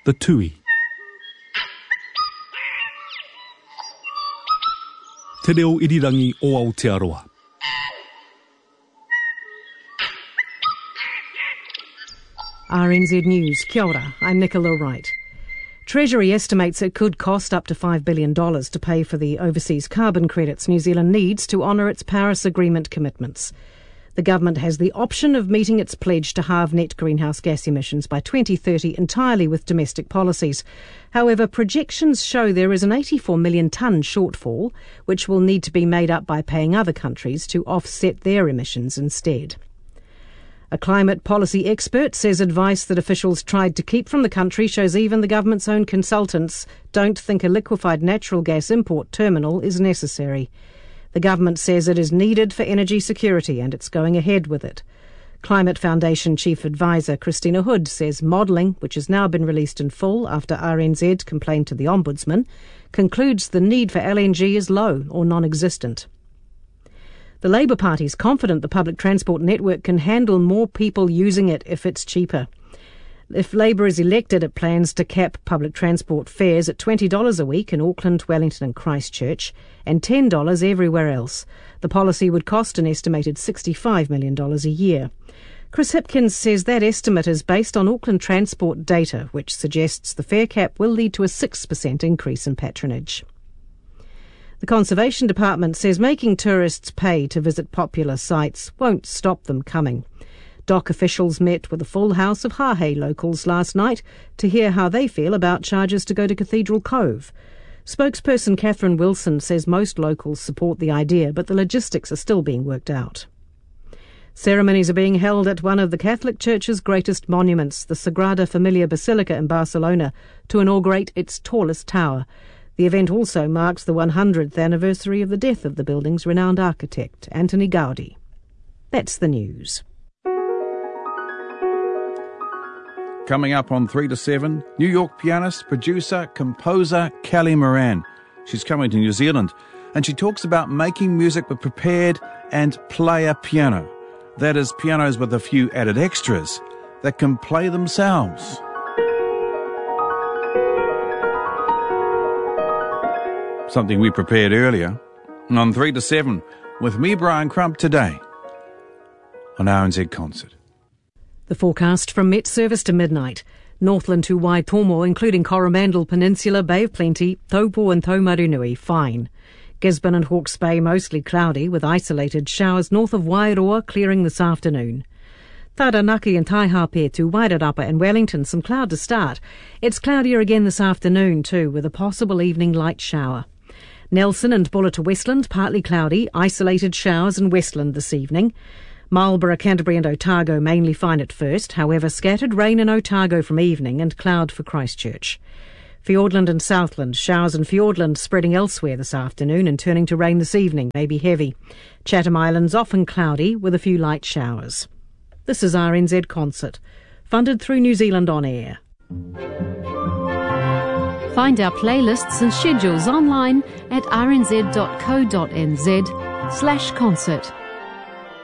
the tui. Te reo irirangi o Aotearoa. RNZ News, kia ora, I'm Nicola Wright. Treasury estimates it could cost up to $5 billion to pay for the overseas carbon credits New Zealand needs to honour its Paris Agreement commitments. The government has the option of meeting its pledge to halve net greenhouse gas emissions by 2030 entirely with domestic policies. However, projections show there is an 84 million tonne shortfall, which will need to be made up by paying other countries to offset their emissions instead. A climate policy expert says advice that officials tried to keep from the country shows even the government's own consultants don't think a liquefied natural gas import terminal is necessary. The government says it is needed for energy security and it's going ahead with it. Climate Foundation Chief Advisor Christina Hood says modelling, which has now been released in full after RNZ complained to the Ombudsman, concludes the need for LNG is low or non-existent. The Labour Party is confident the public transport network can handle more people using it if it's cheaper. If Labour is elected, it plans to cap public transport fares at $20 a week in Auckland, Wellington and Christchurch and $10 everywhere else. The policy would cost an estimated $65 million a year. Chris Hipkins says that estimate is based on Auckland Transport data, which suggests the fare cap will lead to a 6% increase in patronage. The Conservation Department says making tourists pay to visit popular sites won't stop them coming. DOC officials met with a full house of Hāhei locals last night to hear how they feel about charges to go to Cathedral Cove. Spokesperson Catherine Wilson says most locals support the idea, but the logistics are still being worked out. Ceremonies are being held at one of the Catholic Church's greatest monuments, the Sagrada Familia Basilica in Barcelona, to inaugurate its tallest tower. The event also marks the 100th anniversary of the death of the building's renowned architect, Antoni Gaudi. That's the news. Coming up on 3 to 7, New York pianist, producer, composer Kelly Moran. She's coming to New Zealand and she talks about making music with prepared and player piano. That is, pianos with a few added extras that can play themselves. Something we prepared earlier on 3 to 7 with me, Brian Crump, today on RNZ Concert. The forecast from Met Service to midnight. Northland to Waitomo, including Coromandel Peninsula, Bay of Plenty, Taupo and Taumarunui, fine. Gisborne and Hawke's Bay mostly cloudy with isolated showers north of Wairoa clearing this afternoon. Taranaki and Taihape to Wairarapa and Wellington, some cloud to start. It's cloudier again this afternoon too, with a possible evening light shower. Nelson and Buller to Westland, partly cloudy, isolated showers in Westland this evening. Marlborough, Canterbury and Otago mainly fine at first, however scattered rain in Otago from evening and cloud for Christchurch. Fiordland and Southland, showers in Fiordland spreading elsewhere this afternoon and turning to rain this evening, may be heavy. Chatham Islands often cloudy with a few light showers. This is RNZ Concert, funded through New Zealand On Air. Find our playlists and schedules online at rnz.co.nz/concert.